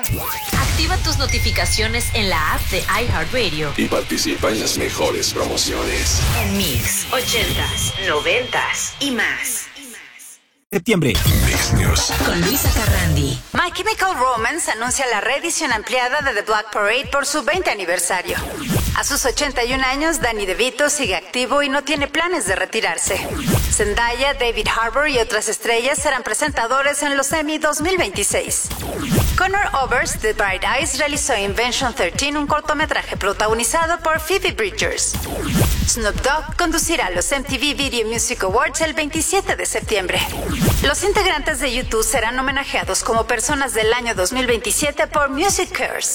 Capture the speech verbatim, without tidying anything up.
Activa tus notificaciones en la app de iHeartRadio y participa en las mejores promociones. En Mix, ochentas, noventas y más. Septiembre. Mix News. Con Luisa Carrandi. My Chemical Romance anuncia la reedición ampliada de The Black Parade por su veinte aniversario. A sus ochenta y un años, Danny DeVito sigue activo y no tiene planes de retirarse. Zendaya, David Harbour y otras estrellas serán presentadores en los Emmy dos mil veintiséis. Connor Oberst de Bright Eyes realizó Invention trece, un cortometraje protagonizado por Phoebe Bridgers. Snoop Dogg conducirá los M T V Video Music Awards el veintisiete de septiembre. Los integrantes de YouTube serán homenajeados como personas del año dos mil veintisiete por Music Cares.